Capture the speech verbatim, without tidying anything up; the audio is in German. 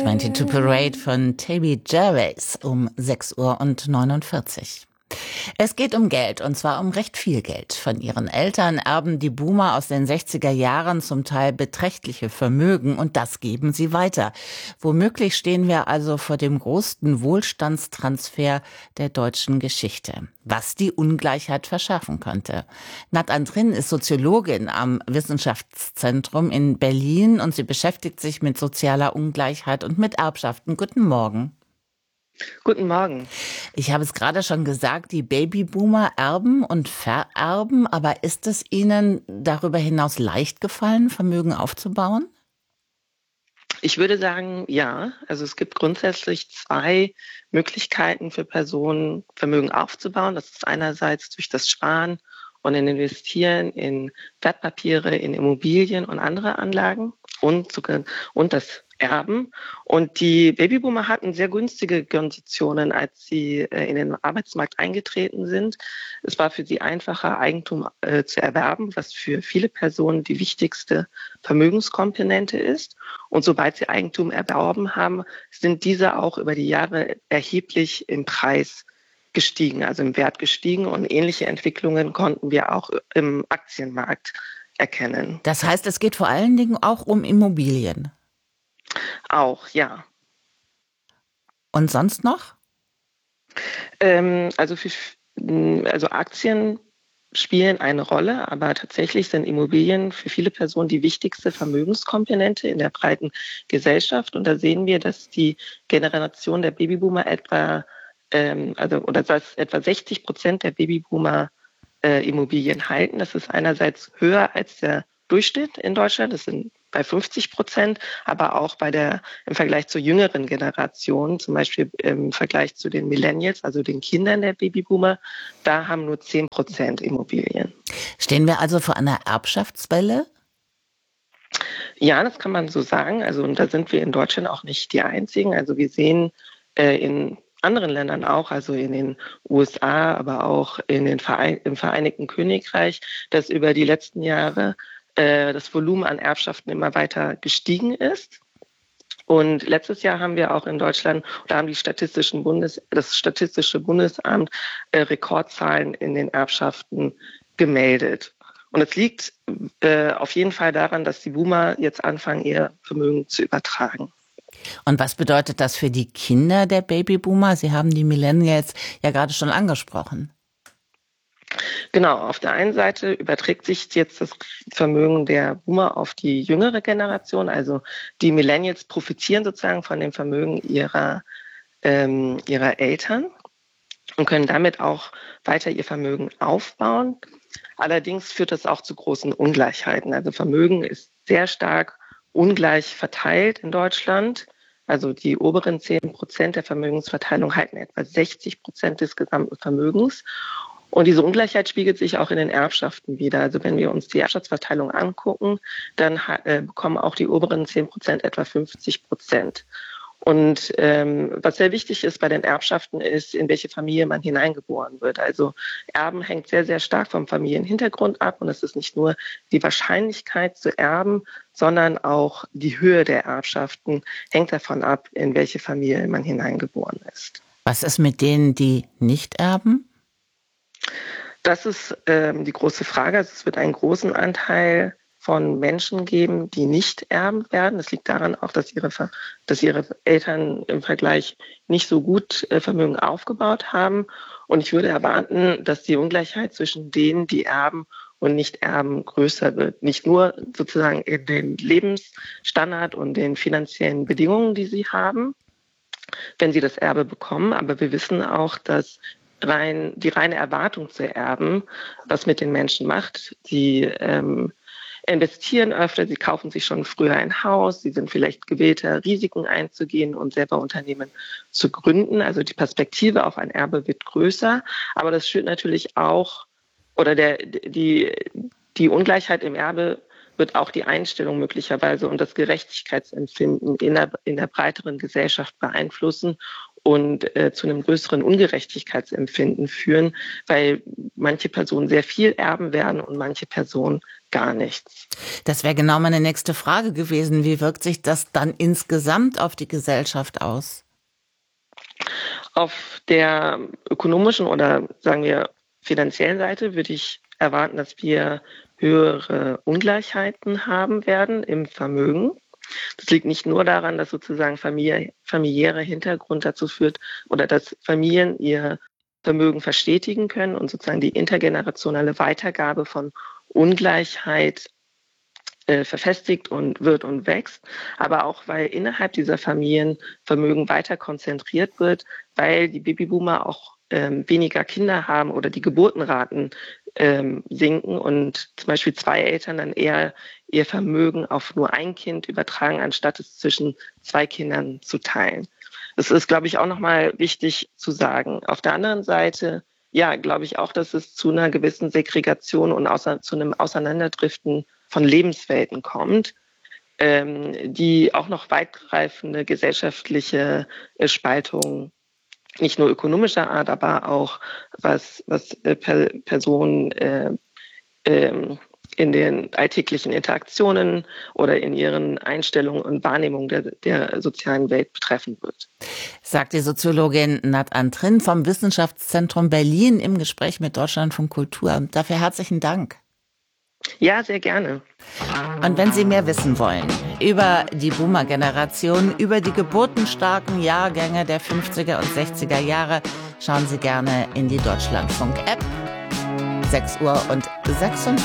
zweiundzwanzig Parade von Tabby Jarvis um sechs Uhr und neunundvierzig. Es geht um Geld, und zwar um recht viel Geld. Von ihren Eltern erben die Boomer aus den sechziger Jahren zum Teil beträchtliche Vermögen, und das geben sie weiter. Womöglich stehen wir also vor dem größten Wohlstandstransfer der deutschen Geschichte, was die Ungleichheit verschärfen könnte. Nat Andrin ist Soziologin am Wissenschaftszentrum in Berlin, und sie beschäftigt sich mit sozialer Ungleichheit und mit Erbschaften. Guten Morgen. Guten Morgen. Ich habe es gerade schon gesagt, die Babyboomer erben und vererben, aber ist es ihnen darüber hinaus leicht gefallen, Vermögen aufzubauen? Ich würde sagen, ja. Also es gibt grundsätzlich zwei Möglichkeiten für Personen, Vermögen aufzubauen. Das ist einerseits durch das Sparen und in Investieren in Wertpapiere, in Immobilien und andere Anlagen und, sogar, und das Erben. Und die Babyboomer hatten sehr günstige Konditionen, als sie äh, in den Arbeitsmarkt eingetreten sind. Es war für sie einfacher, Eigentum äh, zu erwerben, was für viele Personen die wichtigste Vermögenskomponente ist. Und sobald sie Eigentum erworben haben, sind diese auch über die Jahre erheblich im Preis gestiegen, also im Wert gestiegen. Und ähnliche Entwicklungen konnten wir auch im Aktienmarkt erkennen. Das heißt, es geht vor allen Dingen auch um Immobilien? Auch, ja. Und sonst noch? Ähm, also, für, also Aktien spielen eine Rolle, aber tatsächlich sind Immobilien für viele Personen die wichtigste Vermögenskomponente in der breiten Gesellschaft. Und da sehen wir, dass die Generation der Babyboomer etwa, ähm, also oder dass etwa sechzig Prozent der Babyboomer äh, Immobilien halten. Das ist einerseits höher als der Durchschnitt in Deutschland. Das sind bei fünfzig Prozent, aber auch bei der, im Vergleich zur jüngeren Generation, zum Beispiel im Vergleich zu den Millennials, also den Kindern der Babyboomer, da haben nur zehn Prozent Immobilien. Stehen wir also vor einer Erbschaftswelle? Ja, das kann man so sagen. Also, und da sind wir in Deutschland auch nicht die Einzigen. Also wir sehen äh, in anderen Ländern auch, also in den U S A, aber auch in den Verein, im Vereinigten Königreich, dass über die letzten Jahre das Volumen an Erbschaften immer weiter gestiegen ist. Und letztes Jahr haben wir auch in Deutschland, da haben die Statistischen Bundes, das Statistische Bundesamt äh, Rekordzahlen in den Erbschaften gemeldet. Und es liegt äh, auf jeden Fall daran, dass die Boomer jetzt anfangen, ihr Vermögen zu übertragen. Und was bedeutet das für die Kinder der Babyboomer? Sie haben die Millennials ja gerade schon angesprochen. Genau, auf der einen Seite überträgt sich jetzt das Vermögen der Boomer auf die jüngere Generation. Also die Millennials profitieren sozusagen von dem Vermögen ihrer, ähm, ihrer Eltern und können damit auch weiter ihr Vermögen aufbauen. Allerdings führt das auch zu großen Ungleichheiten. Also Vermögen ist sehr stark ungleich verteilt in Deutschland. Also die oberen zehn Prozent der Vermögensverteilung halten etwa sechzig Prozent des gesamten Vermögens. Und diese Ungleichheit spiegelt sich auch in den Erbschaften wider. Also wenn wir uns die Erbschaftsverteilung angucken, dann äh, bekommen auch die oberen zehn Prozent etwa fünfzig Prozent. Und ähm, was sehr wichtig ist bei den Erbschaften ist, in welche Familie man hineingeboren wird. Also Erben hängt sehr, sehr stark vom Familienhintergrund ab. Und es ist nicht nur die Wahrscheinlichkeit zu erben, sondern auch die Höhe der Erbschaften hängt davon ab, in welche Familie man hineingeboren ist. Was ist mit denen, die nicht erben? Das ist ähm, die große Frage. Also es wird einen großen Anteil von Menschen geben, die nicht erben werden. Das liegt daran auch, dass ihre, dass ihre Eltern im Vergleich nicht so gut äh, Vermögen aufgebaut haben. Und ich würde erwarten, dass die Ungleichheit zwischen denen, die erben und nicht erben, größer wird. Nicht nur sozusagen in den Lebensstandard und den finanziellen Bedingungen, die sie haben, wenn sie das Erbe bekommen. Aber wir wissen auch, dass rein die reine Erwartung zu erben, was mit den Menschen macht. Sie ähm, investieren öfter, sie kaufen sich schon früher ein Haus, sie sind vielleicht gewillter, Risiken einzugehen und selber Unternehmen zu gründen. Also die Perspektive auf ein Erbe wird größer, aber das führt natürlich auch, oder der, die, die Ungleichheit im Erbe wird auch die Einstellung möglicherweise und das Gerechtigkeitsempfinden in der, in der breiteren Gesellschaft beeinflussen und äh, zu einem größeren Ungerechtigkeitsempfinden führen, weil manche Personen sehr viel erben werden und manche Personen gar nichts. Das wäre genau meine nächste Frage gewesen. Wie wirkt sich das dann insgesamt auf die Gesellschaft aus? Auf der ökonomischen oder sagen wir finanziellen Seite würde ich erwarten, dass wir höhere Ungleichheiten haben werden im Vermögen. Das liegt nicht nur daran, dass sozusagen Familie, familiärer Hintergrund dazu führt oder dass Familien ihr Vermögen verstetigen können und sozusagen die intergenerationale Weitergabe von Ungleichheit äh, verfestigt und wird und wächst, aber auch, weil innerhalb dieser Familien Vermögen weiter konzentriert wird, weil die Babyboomer auch ähm, weniger Kinder haben oder die Geburtenraten ähm, sinken und zum Beispiel zwei Eltern dann eher ihr Vermögen auf nur ein Kind übertragen, anstatt es zwischen zwei Kindern zu teilen. Das ist, glaube ich, auch nochmal wichtig zu sagen. Auf der anderen Seite, ja, glaube ich auch, dass es zu einer gewissen Segregation und außer, zu einem Auseinanderdriften von Lebenswelten kommt, ähm, die auch noch weitgreifende gesellschaftliche äh, Spaltungen, nicht nur ökonomischer Art, aber auch was, was äh, per, Personen äh, ähm, in den alltäglichen Interaktionen oder in ihren Einstellungen und Wahrnehmungen der, der sozialen Welt betreffen wird. Sagt die Soziologin Nat Antrin vom Wissenschaftszentrum Berlin im Gespräch mit Deutschlandfunk Kultur. Dafür herzlichen Dank. Ja, sehr gerne. Und wenn Sie mehr wissen wollen über die Boomer-Generation, über die geburtenstarken Jahrgänge der fünfziger und sechziger Jahre, schauen Sie gerne in die Deutschlandfunk-App. sechs Uhr und sechsundvierzig